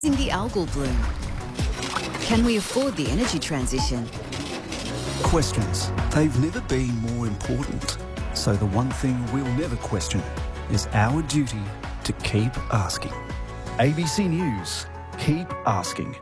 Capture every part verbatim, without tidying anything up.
In the algal bloom? Can we afford the energy transition? Questions. They've never been more important. So the one thing we'll never question is our duty to keep asking. A B C News. Keep asking.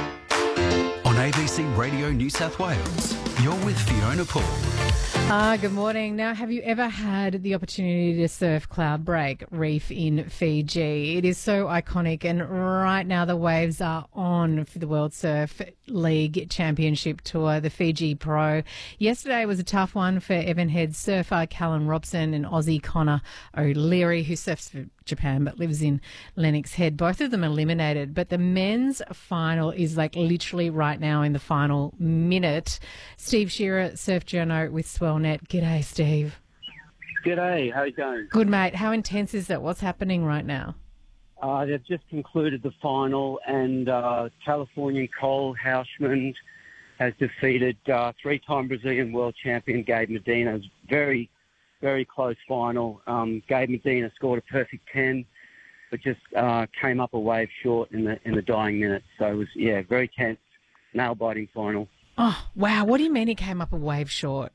On A B C Radio New South Wales, you're with Fiona Paul. Ah, good morning. Now, have you ever had the opportunity to surf Cloudbreak Reef in Fiji? It is so iconic, and right now the waves are on for the World Surf League Championship Tour, the Fiji Pro. Yesterday was a tough one for Evan Head surfer Callum Robson and Aussie Connor O'Leary, who surfs for Japan but lives in Lennox Head. Both of them eliminated, but the men's final is like literally right now in the final minute. Steve Shearer, surf journo with Swellnet. G'day, Steve. G'day, how you going? Good, mate. How intense is that? What's happening right now? Uh, they've just concluded the final, and uh, Californian Cole Hausman has defeated uh, three-time Brazilian world champion Gabe Medina. It was very, very close final. Um, Gabe Medina scored a perfect ten, but just uh, came up a wave short in the in the dying minutes. So it was, yeah, very tense, nail-biting final. Oh, wow. What do you mean he came up a wave short?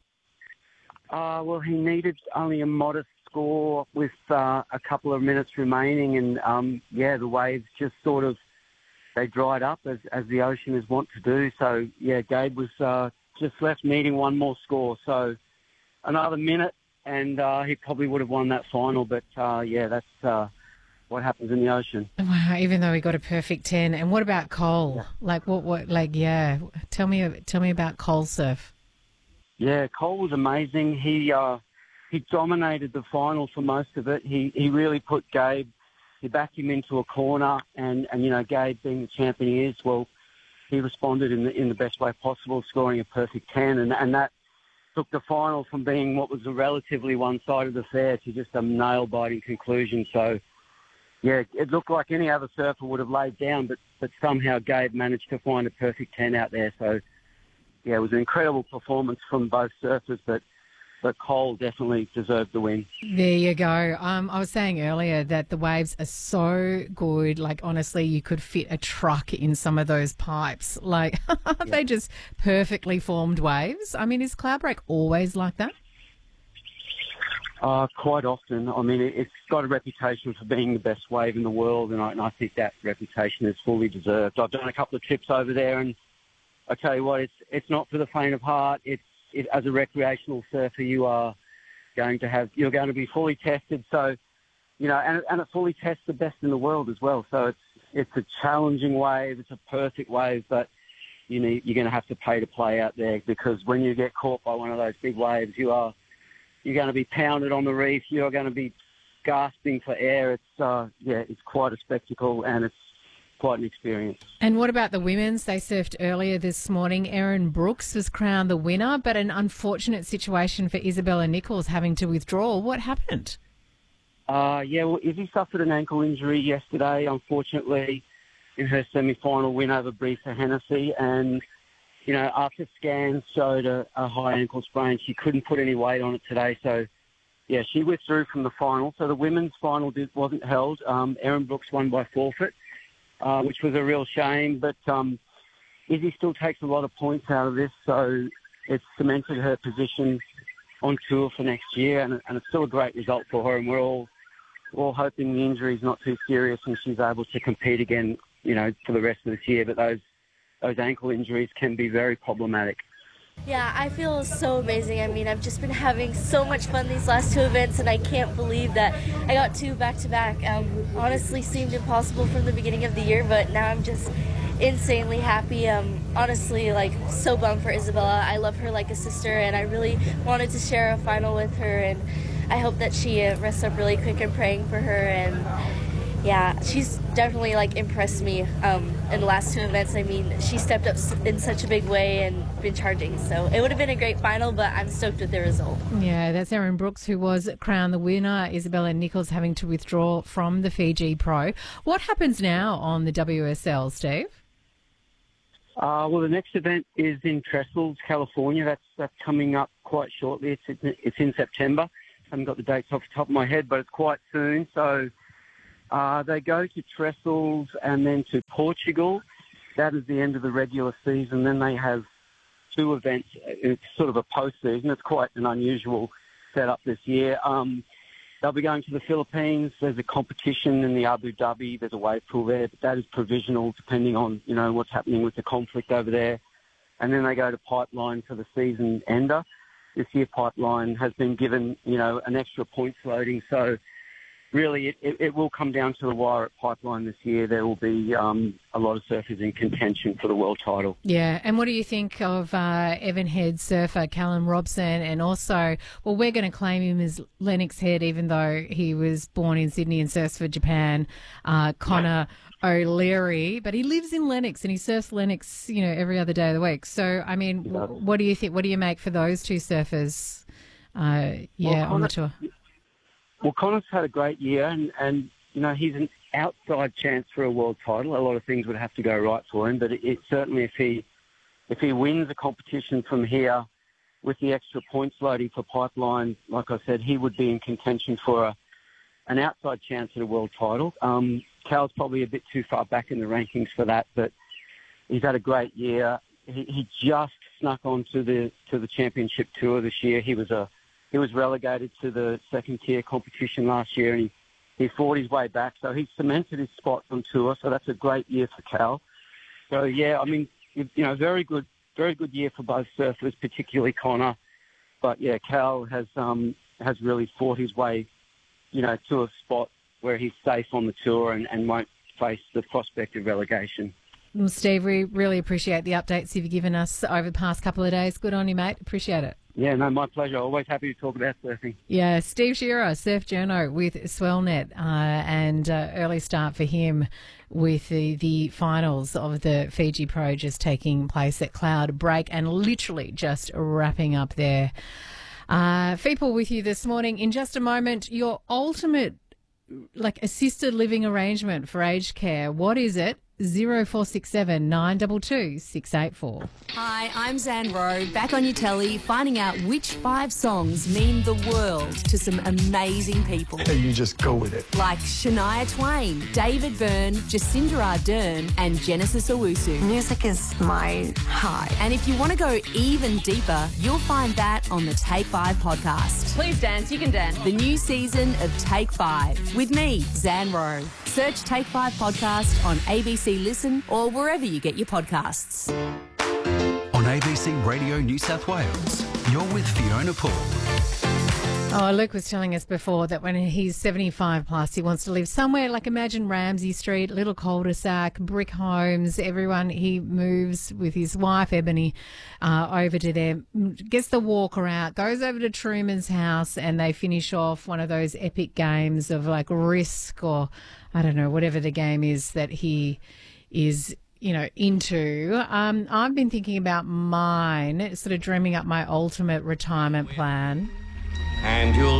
Uh, well, he needed only a modest score with uh, a couple of minutes remaining, and um, yeah, the waves just sort of they dried up as as the ocean is wont to do. So yeah, Gabe was uh, just left needing one more score, so another minute, and uh, he probably would have won that final. But uh, yeah, that's uh, what happens in the ocean. Wow, even though he got a perfect ten. And what about Cole? Yeah. Like what? What? Like yeah. Tell me. Tell me about Cole surf. Yeah, Cole was amazing. He uh, he dominated the final for most of it. He he really put Gabe, he backed him into a corner, and, and you know, Gabe being the champion he is, well, he responded in the in the best way possible, scoring a perfect ten, and and that took the final from being what was a relatively one-sided affair to just a nail-biting conclusion. So, yeah, it looked like any other surfer would have laid down, but but somehow Gabe managed to find a perfect ten out there. So, yeah, it was an incredible performance from both surfers, but but Cole definitely deserved the win. There you go. Um, I was saying earlier that the waves are so good. Like, honestly, you could fit a truck in some of those pipes. Like, aren't Yeah. they just perfectly formed waves? I mean, is Cloudbreak always like that? Uh, quite often. I mean, it, it's got a reputation for being the best wave in the world, and I, and I think that reputation is fully deserved. I've done a couple of trips over there, and I tell you what, it's it's not for the faint of heart. It's it, as a recreational surfer, you are going to have you're going to be fully tested. So, you know, and and it fully tests the best in the world as well. So it's it's a challenging wave. It's a perfect wave, but you need you're going to have to pay to play out there, because when you get caught by one of those big waves, you are you're going to be pounded on the reef. You're going to be gasping for air. It's uh, yeah, it's quite a spectacle, and it's quite an experience. And what about the women's? They surfed earlier this morning. Erin Brooks was crowned the winner, but an unfortunate situation for Isabella Nichols having to withdraw. What happened? Uh, yeah, well, Izzy suffered an ankle injury yesterday, unfortunately, in her semi-final win over Brisa Hennessy. And, you know, after scans showed a, a high ankle sprain, she couldn't put any weight on it today. So, yeah, she withdrew from the final. So the women's final did, wasn't held. Um, Erin Brooks won by forfeit, uh, which was a real shame. But um, Izzy still takes a lot of points out of this, so it's cemented her position on tour for next year, and, and it's still a great result for her. And we're all we're all hoping the injury is not too serious and she's able to compete again, you know, for the rest of this year. But those those ankle injuries can be very problematic. Yeah, I feel so amazing. I mean, I've just been having so much fun these last two events, and I can't believe that I got two back-to-back. Um, honestly seemed impossible from the beginning of the year, but now I'm just insanely happy. Um, honestly, like, so bummed for Isabella. I love her like a sister, and I really wanted to share a final with her, and I hope that she uh, rests up really quick. I'm praying for her, and yeah, she's definitely, like, impressed me um, in the last two events. I mean, she stepped up in such a big way and been charging. So it would have been a great final, but I'm stoked with the result. Yeah, that's Erin Brooks, who was crowned the winner. Isabella Nichols having to withdraw from the Fiji Pro. What happens now on the W S L, Steve? Uh, well, the next event is in Trestles, California. That's that's coming up quite shortly. It's it's in September. I haven't got the dates off the top of my head, but it's quite soon. So, Uh, they go to Trestles and then to Portugal. That is the end of the regular season. Then they have two events. It's sort of a post-season. It's quite an unusual setup this year. Um, they'll be going to the Philippines. There's a competition in the Abu Dhabi. There's a wave pool there, but that is provisional depending on, you know, what's happening with the conflict over there. And then they go to Pipeline for the season ender. This year Pipeline has been given, you know, an extra points loading. So really it, it, it will come down to the wire at Pipeline this year. There will be um, a lot of surfers in contention for the world title. Yeah, and what do you think of uh, Evan Head surfer Callum Robson? And also, well, we're going to claim him as Lennox Head, even though he was born in Sydney and surfs for Japan, uh, Connor O'Leary, but he lives in Lennox and he surfs Lennox, you know, every other day of the week. So, I mean, w- what do you think? What do you make for those two surfers? Uh, yeah, well, on the tour. Well, Connor's had a great year, and, and you know he's an outside chance for a world title. A lot of things would have to go right for him, but it, it certainly if he if he wins a competition from here with the extra points loading for Pipeline, like I said, he would be in contention for a, an outside chance at a world title. Um, Cal's probably a bit too far back in the rankings for that, but he's had a great year. He, he just snuck onto the to the championship tour this year. He was a He was relegated to the second-tier competition last year, and he, he fought his way back. So he's cemented his spot on tour, so that's a great year for Cal. So, yeah, I mean, you know, very good very good year for both surfers, particularly Connor. But, yeah, Cal has um, has really fought his way, you know, to a spot where he's safe on the tour and, and won't face the prospect of relegation. Well, Steve, we really appreciate the updates you've given us over the past couple of days. Good on you, mate. Appreciate it. Yeah, no, my pleasure. Always happy to talk about surfing. Yeah, Steve Shearer, surf journo with Swellnet, uh, and uh, early start for him with the, the finals of the Fiji Pro just taking place at Cloud Break and literally just wrapping up there. Uh, Feeple with you this morning. In just a moment, your ultimate like assisted living arrangement for aged care. What is it? zero four six seven nine two two six eight four. Hi, I'm Zan Rowe, back on your telly, finding out which five songs mean the world to some amazing people. You just go with it. Like Shania Twain, David Byrne, Jacinda Ardern, and Genesis Owusu. Music is my high. And if you want to go even deeper, you'll find that on the Take Five podcast. Please dance, you can dance. The new season of Take Five with me, Zan Rowe. Search Take Five podcast on A B C Listen or wherever you get your podcasts. On A B C Radio New South Wales, you're with Fiona Paul. Oh, Luke was telling us before that when he's seventy-five plus, he wants to live somewhere like, imagine Ramsay Street, little cul-de-sac, brick homes, everyone. He moves with his wife, Ebony, uh, over to there, gets the walker out, goes over to Truman's house, and they finish off one of those epic games of like Risk or, I don't know, whatever the game is that he is, you know, into. Um, I've been thinking about mine, sort of dreaming up my ultimate retirement plan. And you'll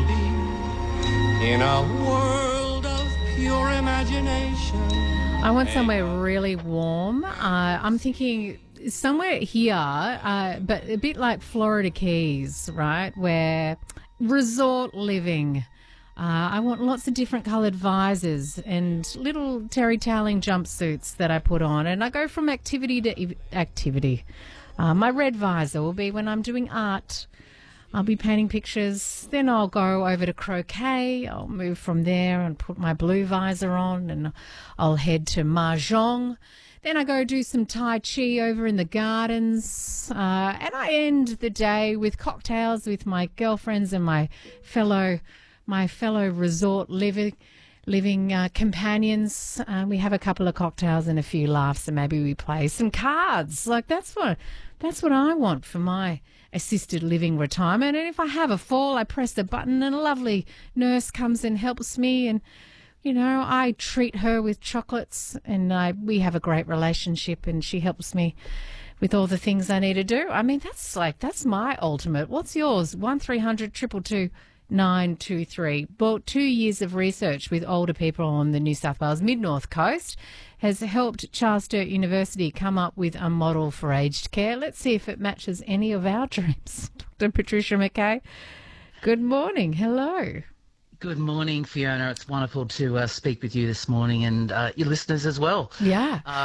be in a world of pure imagination. I want somewhere really warm. Uh, I'm thinking somewhere here, uh, but a bit like Florida Keys, right, where resort living. Uh, I want lots of different coloured visors and little terry toweling jumpsuits that I put on. And I go from activity to ev- activity. Uh, my red visor will be when I'm doing art. I'll be painting pictures. Then I'll go over to croquet. I'll move from there and put my blue visor on, and I'll head to Mahjong. Then I go do some Tai Chi over in the gardens. Uh, and I end the day with cocktails with my girlfriends and my fellow my fellow resort living living uh, companions. Uh, we have a couple of cocktails and a few laughs, and maybe we play some cards. Like that's what that's what I want for my assisted living retirement. And if I have a fall, I press the button and a lovely nurse comes and helps me, and you know, I treat her with chocolates, and I we have a great relationship, and she helps me with all the things I need to do. I mean, that's like that's my ultimate. What's yours? One three hundred two two two nine two three. Well, two years of research with older people on the New South Wales Mid-North Coast has helped Charles Sturt University come up with a model for aged care. Let's see if it matches any of our dreams. Doctor Patricia McKay, good morning. Hello. Good morning, Fiona. It's wonderful to uh, speak with you this morning and uh, your listeners as well. Yeah. Uh,